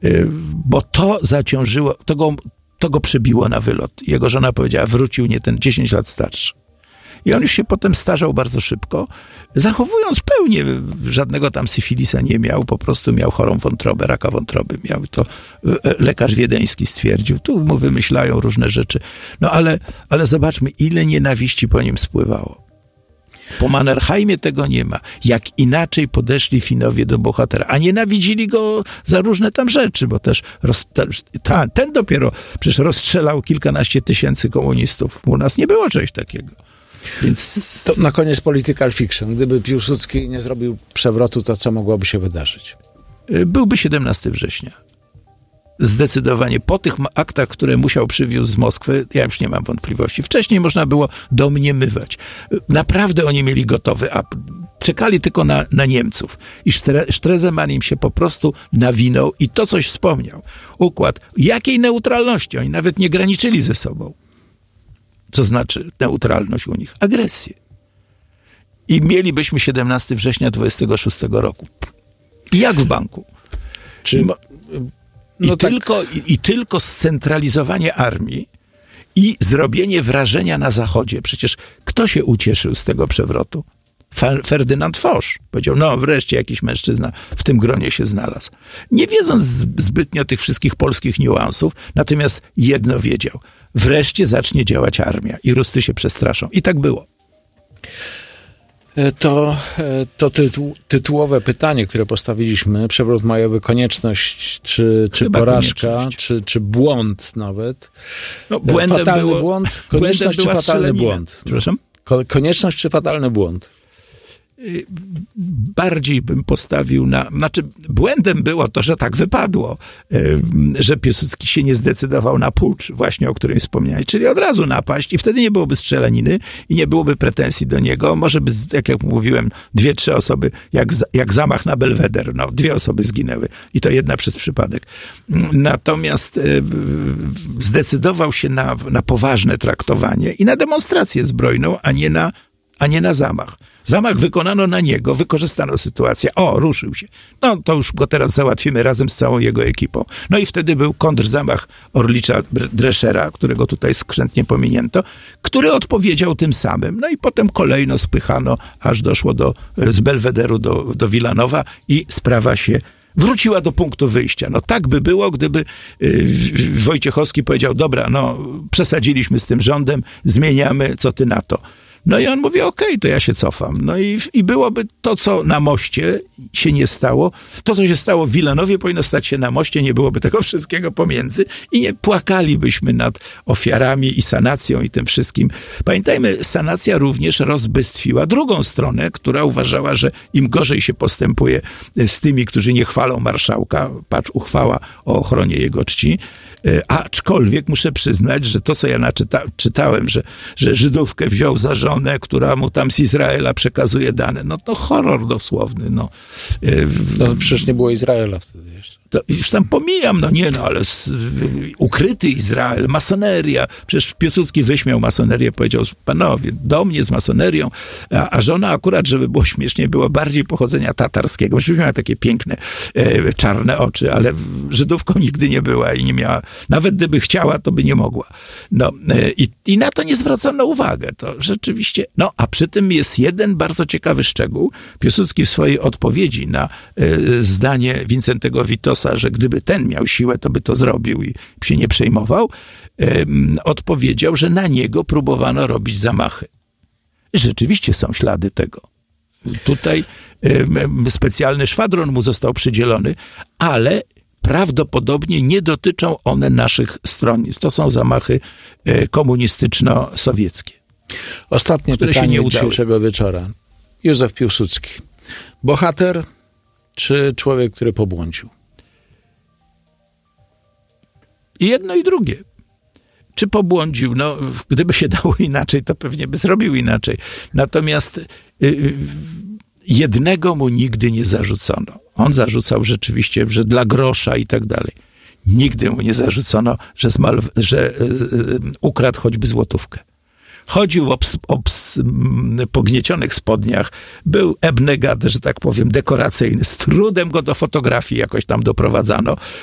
bo to zaciążyło, to go przebiło na wylot. Jego żona powiedziała, wrócił nie ten 10 lat starszy. I on już się potem starzał bardzo szybko, zachowując pełnię, żadnego tam syfilisa nie miał, po prostu miał chorą wątrobę, raka wątroby miał. To lekarz wiedeński stwierdził. Tu mu wymyślają różne rzeczy. No ale zobaczmy, ile nienawiści po nim spływało. Po Mannerheimie tego nie ma. Jak inaczej podeszli Finowie do bohatera. A nienawidzili go za różne tam rzeczy, bo też ten dopiero przecież rozstrzelał kilkanaście tysięcy komunistów. U nas nie było czegoś takiego. Więc... To na koniec political fiction. Gdyby Piłsudski nie zrobił przewrotu, to co mogłoby się wydarzyć? Byłby 17 września. Zdecydowanie po tych aktach, które musiał przywiózł z Moskwy, ja już nie mam wątpliwości. Wcześniej można było domniemywać. Naprawdę oni mieli gotowy, a czekali tylko na Niemców. I Stresemann im się po prostu nawinął i to coś wspomniał. Układ. Jakiej neutralności? Oni nawet nie graniczyli ze sobą. Co znaczy neutralność u nich? Agresję. I mielibyśmy 17 września 26 roku. I jak w banku. Tylko scentralizowanie armii i zrobienie wrażenia na Zachodzie. Przecież kto się ucieszył z tego przewrotu? Ferdynand Foch powiedział, no wreszcie jakiś mężczyzna w tym gronie się znalazł. Nie wiedząc zbytnio tych wszystkich polskich niuansów, natomiast jedno wiedział. Wreszcie zacznie działać armia i Ruscy się przestraszą. I tak było. To tytułowe pytanie, które postawiliśmy, przewrót majowy, konieczność czy porażka, czy błąd nawet. No, błędem fatalny było, błąd, konieczność czy fatalny błąd? Przepraszam? Konieczność czy fatalny błąd? Bardziej bym postawił błędem było to, że tak wypadło, że Piłsudski się nie zdecydował na pucz, właśnie o którym wspomniałeś, czyli od razu napaść i wtedy nie byłoby strzelaniny i nie byłoby pretensji do niego. Może by, jak mówiłem, 2-3 osoby, jak zamach na Belweder, 2 osoby zginęły i to jedna przez przypadek. Natomiast zdecydował się na poważne traktowanie i na demonstrację zbrojną, a nie na zamach. Zamach wykonano na niego, wykorzystano sytuację. O, ruszył się. No, to już go teraz załatwimy razem z całą jego ekipą. No i wtedy był kontrzamach Orlicza Dreschera, którego tutaj skrzętnie pominięto, który odpowiedział tym samym. No i potem kolejno spychano, aż doszło z Belwederu do Wilanowa i sprawa się wróciła do punktu wyjścia. No tak by było, gdyby Wojciechowski powiedział, dobra, przesadziliśmy z tym rządem, zmieniamy, co ty na to? No i on mówi, okej, to ja się cofam. No i byłoby to, co na moście się nie stało. To, co się stało w Wilanowie, powinno stać się na moście, nie byłoby tego wszystkiego pomiędzy i nie płakalibyśmy nad ofiarami i sanacją i tym wszystkim. Pamiętajmy, sanacja również rozbystwiła drugą stronę, która uważała, że im gorzej się postępuje z tymi, którzy nie chwalą marszałka, patrz, uchwała o ochronie jego czci, aczkolwiek muszę przyznać, że to, co ja czytałem, że Żydówkę wziął za żonę, która mu tam z Izraela przekazuje dane, no to horror dosłowny. No przecież nie było Izraela wtedy jeszcze. To już tam pomijam, ale ukryty Izrael, masoneria. Przecież Piłsudski wyśmiał masonerię, powiedział, panowie, do mnie z masonerią, a żona akurat, żeby było śmiesznie, było bardziej pochodzenia tatarskiego. Myśmy miała takie piękne, czarne oczy, ale Żydówką nigdy nie była i nie miała, nawet gdyby chciała, to by nie mogła. I na to nie zwracano uwagę. To rzeczywiście, a przy tym jest jeden bardzo ciekawy szczegół. Piłsudski w swojej odpowiedzi na zdanie Wincentego Witosa, że gdyby ten miał siłę, to by to zrobił i się nie przejmował, odpowiedział, że na niego próbowano robić zamachy. Rzeczywiście są ślady tego. Tutaj specjalny szwadron mu został przydzielony, ale prawdopodobnie nie dotyczą one naszych stronnic. To są zamachy komunistyczno-sowieckie. Ostatnie pytanie dzisiejszego wieczora. Józef Piłsudski. Bohater czy człowiek, który pobłądził? I jedno i drugie. Czy pobłądził? Gdyby się dało inaczej, to pewnie by zrobił inaczej. Natomiast jednego mu nigdy nie zarzucono. On zarzucał rzeczywiście, że dla grosza i tak dalej. Nigdy mu nie zarzucono, że ukradł choćby złotówkę. Chodził w pogniecionych spodniach, był abnegat, że tak powiem, dekoracyjny. Z trudem go do fotografii jakoś tam doprowadzano.